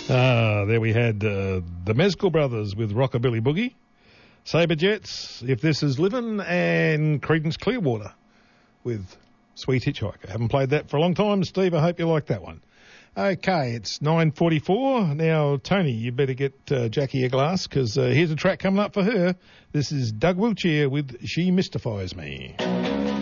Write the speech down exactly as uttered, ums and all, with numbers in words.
Ah, there we had uh, the Mezcal Brothers with Rockabilly Boogie, Sabre Jets, If This Is Livin', and Creedence Clearwater with Sweet Hitchhiker. Haven't played that for a long time, Steve. I hope you like that one. Okay, it's nine forty-four. Now, Tony, you better get uh, Jackie a glass because uh, here's a track coming up for her. This is Doug Wiltshire with She Mystifies Me.